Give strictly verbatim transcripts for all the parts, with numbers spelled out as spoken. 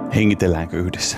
Hengitelläänkö yhdessä?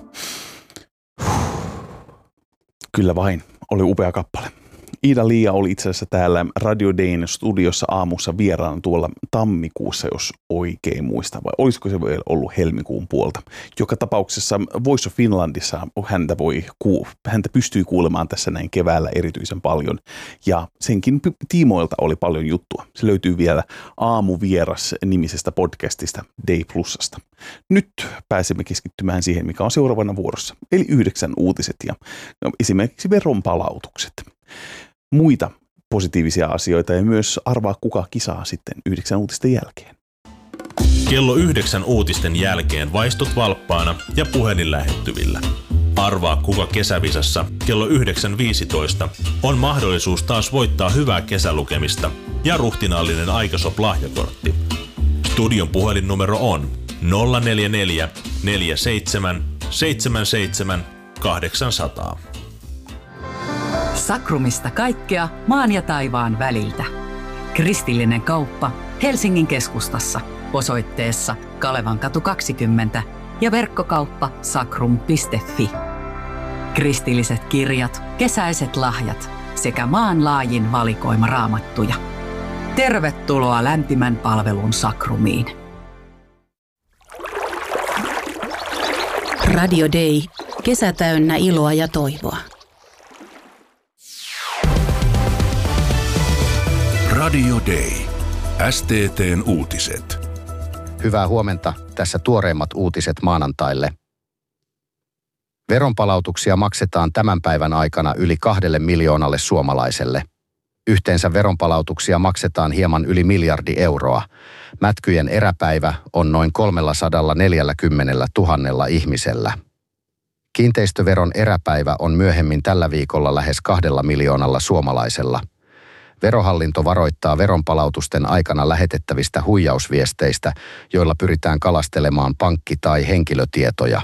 Kyllä vain, oli upea kappale. Iida-Liia oli itse asiassa täällä Radio Dayn studiossa aamussa vieraana tuolla tammikuussa, jos oikein muista, vai olisiko se vielä ollut helmikuun puolta. Joka tapauksessa Voice of Finlandissa häntä, voi, häntä pystyy kuulemaan tässä näin keväällä erityisen paljon, ja senkin tiimoilta oli paljon juttua. Se löytyy vielä Aamuvieras -nimisestä podcastista Day Plusasta. Nyt pääsemme keskittymään siihen, mikä on seuraavana vuorossa, eli yhdeksän uutiset ja esimerkiksi veronpalautukset. Muita positiivisia asioita ja myös arvaa kuka kisaa sitten yhdeksän uutisten jälkeen. Kello yhdeksän uutisten jälkeen vaistut valppaana ja puhelin lähettyvillä. Arvaa kuka kesävisassa kello yhdeksän viisitoista on mahdollisuus taas voittaa hyvää kesälukemista ja ruhtinaallinen Aikasop-lahjakortti. Studion puhelinnumero on nolla neljä neljä neljä seitsemän seitsemän seitsemän kahdeksan nolla nolla. Sakrumista kaikkea maan ja taivaan väliltä. Kristillinen kauppa Helsingin keskustassa osoitteessa Kalevankatu kaksikymmentä ja verkkokauppa sakrum piste fi. Kristilliset kirjat, kesäiset lahjat sekä maanlaajin valikoima raamattuja. Tervetuloa lämpimän palvelun Sakrumiin. Radio Day. Kesä täynnä iloa ja toivoa. Radio Day. S T T:n uutiset. Hyvää huomenta. Tässä tuoreimmat uutiset maanantaille. Veronpalautuksia maksetaan tämän päivän aikana yli kahdelle miljoonalle suomalaiselle. Yhteensä veronpalautuksia maksetaan hieman yli miljardi euroa. Mätkyjen eräpäivä on noin kolmesataaneljäkymmentätuhatta ihmisellä. Kiinteistöveron eräpäivä on myöhemmin tällä viikolla lähes kahdella miljoonalla suomalaisella. Verohallinto varoittaa veronpalautusten aikana lähetettävistä huijausviesteistä, joilla pyritään kalastelemaan pankki- tai henkilötietoja.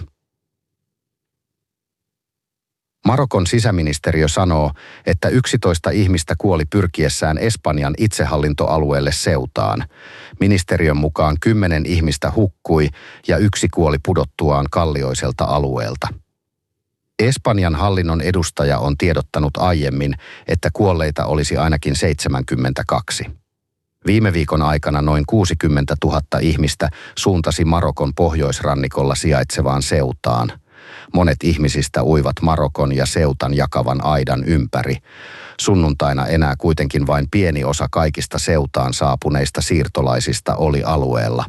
Marokon sisäministeriö sanoo, että yksitoista ihmistä kuoli pyrkiessään Espanjan itsehallintoalueelle Ceutaan. Ministeriön mukaan kymmenen ihmistä hukkui ja yksi kuoli pudottuaan kallioiselta alueelta. Espanjan hallinnon edustaja on tiedottanut aiemmin, että kuolleita olisi ainakin seitsemänkymmentäkaksi. Viime viikon aikana noin kuusikymmentätuhatta ihmistä suuntasi Marokon pohjoisrannikolla sijaitsevaan Ceutaan. Monet ihmisistä uivat Marokon ja Ceutan jakavan aidan ympäri. Sunnuntaina enää kuitenkin vain pieni osa kaikista Ceutaan saapuneista siirtolaisista oli alueella.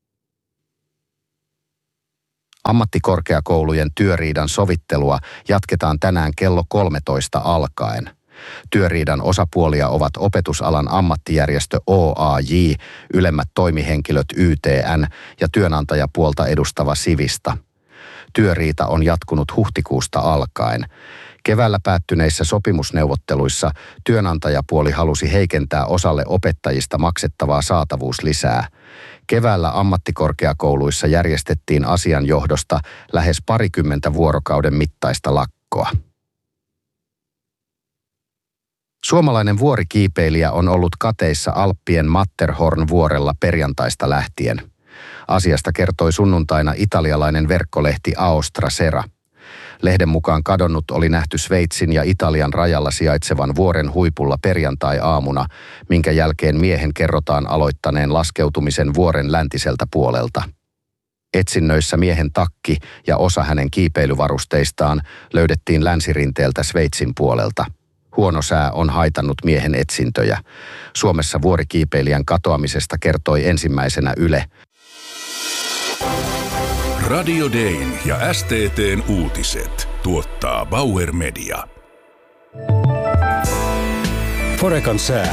Ammattikorkeakoulujen työriidan sovittelua jatketaan tänään kello kolmetoista alkaen. Työriidan osapuolia ovat opetusalan ammattijärjestö O A J, ylemmät toimihenkilöt Y T N ja työnantajapuolta edustava Sivista. Työriita on jatkunut huhtikuusta alkaen. Keväällä päättyneissä sopimusneuvotteluissa työnantajapuoli halusi heikentää osalle opettajista maksettavaa saatavuuslisää. Keväällä ammattikorkeakouluissa järjestettiin asian johdosta lähes parikymmentä vuorokauden mittaista lakkoa. Suomalainen vuorikiipeilijä on ollut kateissa Alppien Matterhorn-vuorella perjantaista lähtien. Asiasta kertoi sunnuntaina italialainen verkkolehti Aostra Sera. Lehden mukaan kadonnut oli nähty Sveitsin ja Italian rajalla sijaitsevan vuoren huipulla perjantai-aamuna, minkä jälkeen miehen kerrotaan aloittaneen laskeutumisen vuoren läntiseltä puolelta. Etsinnöissä miehen takki ja osa hänen kiipeilyvarusteistaan löydettiin länsirinteeltä Sveitsin puolelta. Huono sää on haitannut miehen etsintöjä. Suomessa vuorikiipeilijän katoamisesta kertoi ensimmäisenä Yle. Radio Dayn ja S T T:n uutiset tuottaa Bauer Media. Forekan sää.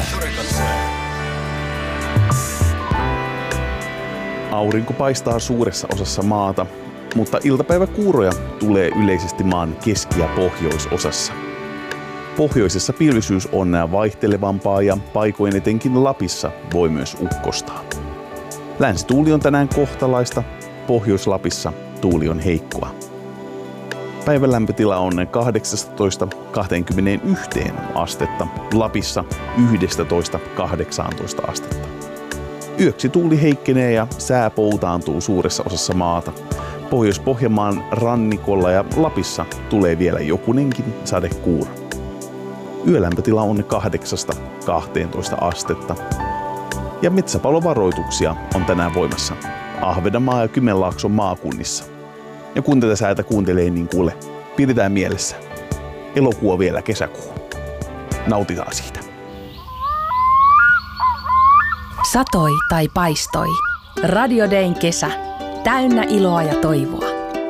Aurinko paistaa suuressa osassa maata, mutta iltapäiväkuuroja tulee yleisesti maan keski- ja pohjoisosassa. Pohjoisessa pilvisyys on vaihtelevampaa ja paikoin etenkin Lapissa voi myös ukkostaa. Länsituuli on tänään kohtalaista, Pohjois-Lapissa tuuli on heikkoa. Päivän lämpötila on kahdeksastatoista kaksikymmentäyksi astetta, Lapissa yksitoista kahdeksantoista astetta. Yöksi tuuli heikkenee ja sää poutaantuu suuressa osassa maata. Pohjois-Pohjanmaan rannikolla ja Lapissa tulee vielä jokunenkin sadekuuro. Yölämpötila on kahdeksasta kahteentoista astetta. Ja metsäpalovaroituksia on tänään voimassa Ahvenanmaa ja Kymenlaakson maakunnissa. Ja kun tätä säätä kuuntelee, niin kuule, pidetään mielessä. Elokuu on vielä kesäkuu. Nautitaan siitä. Satoi tai paistoi. Radio Dayn kesä. Täynnä iloa ja toivoa.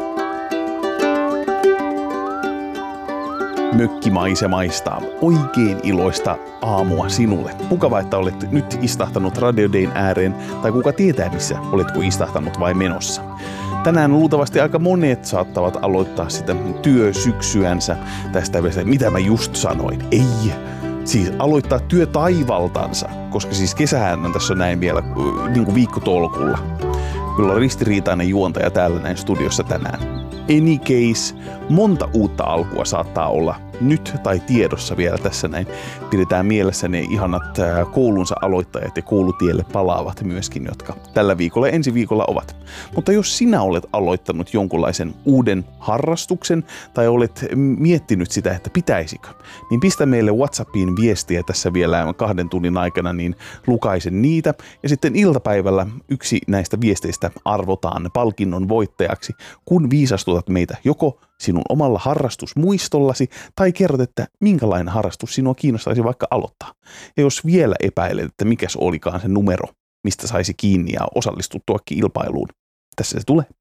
Mökkimaisemaista oikein iloista aamua sinulle. Mukava, että olet nyt istahtanut Radio Dayn ääreen, tai kuka tietää missä oletko istahtanut vai menossa. Tänään luultavasti aika monet saattavat aloittaa sitä työsyksyänsä tästä, mitä mä just sanoin. Ei, siis aloittaa työtaivaltansa, koska siis kesähän on tässä näin vielä niin kuin viikkotolkulla. Kyllä on ristiriitainen juontaja täällä näin studiossa tänään. Any case, monta uutta alkua saattaa olla nyt tai tiedossa vielä tässä näin. Pidetään mielessä ne ihanat koulunsa aloittajat ja koulutielle palaavat myöskin, jotka tällä viikolla ja ensi viikolla ovat. Mutta jos sinä olet aloittanut jonkunlaisen uuden harrastuksen tai olet miettinyt sitä, että pitäisikö, niin pistä meille WhatsAppiin viestiä tässä vielä kahden tunnin aikana, niin lukaisen niitä. Ja sitten iltapäivällä yksi näistä viesteistä arvotaan palkinnon voittajaksi, kun viisastutat meitä joko sinun omalla harrastusmuistollasi tai kerrot, että minkälainen harrastus sinua kiinnostaisi vaikka aloittaa. Ja jos vielä epäilet, että mikäs olikaan se numero, mistä saisi kiinni ja osallistuttuakin ilpailuun, tässä se tulee.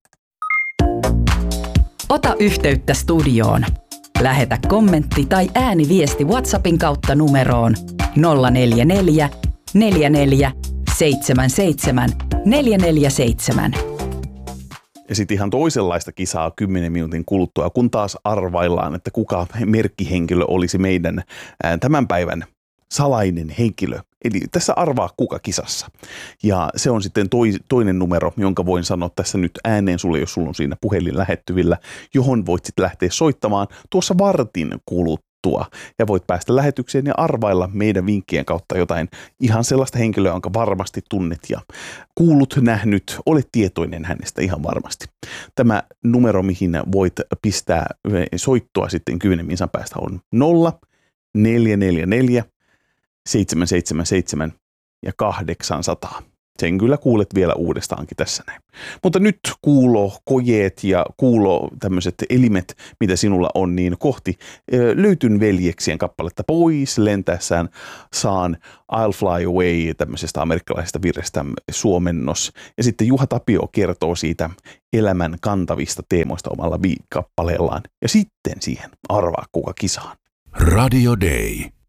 Ota yhteyttä studioon. Lähetä kommentti tai ääniviesti WhatsAppin kautta numeroon nolla neljä neljä, neljä neljä, seitsemän seitsemän, neljä neljä seitsemän. Ja sitten ihan toisenlaista kisaa kymmenen minuutin kuluttua, kun taas arvaillaan, että kuka merkkihenkilö olisi meidän tämän päivän salainen henkilö. Eli tässä arvaa kuka kisassa. Ja se on sitten toi, toinen numero, jonka voin sanoa tässä nyt ääneen sulle, jos sulla on siinä puhelin lähettyvillä, johon voit sitten lähteä soittamaan tuossa vartin kuluttua. Ja voit päästä lähetykseen ja arvailla meidän vinkkien kautta jotain ihan sellaista henkilöä, jonka varmasti tunnet ja kuulut, nähnyt, olet tietoinen hänestä ihan varmasti. Tämä numero, mihin voit pistää soittoa sitten kymmenen minsan päästä on nolla neljä neljä neljä seitsemän seitsemän seitsemän ja kahdeksansataa. Sen kyllä kuulet vielä uudestaankin tässä näin. Mutta nyt kuulo, kojeet ja kuulo tämmöiset elimet, mitä sinulla on, niin kohti Löytyn veljeksien kappaletta Pois lentäessään saan I'll Fly Away tämmöisestä amerikkalaisesta virrestä suomennos. Ja sitten Juha Tapio kertoo siitä elämän kantavista teemoista omalla kappaleellaan. Ja sitten siihen arvaa kuka kisaan. Radio Day.